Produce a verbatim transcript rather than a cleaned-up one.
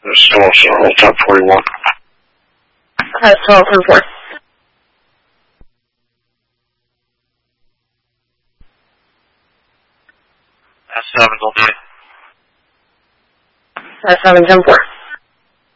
Still also hold top forty-one. Uh, twelve and four. S seven all day. Uh, seven ten four.